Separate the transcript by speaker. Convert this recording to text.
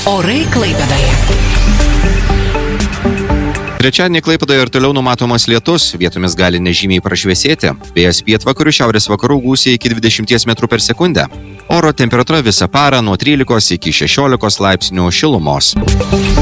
Speaker 1: Orai Klaipėdoje.
Speaker 2: Trečiadienį Klaipėdoje ir toliau numatomas lietus, vietomis gali nežymiai prašviesėti. Vėjas pietvakarių šiaurės vakarų gūsiai iki 20 metrų per sekundę. Oro temperatūra visą parą nuo 13 iki 16 laipsnių šilumos.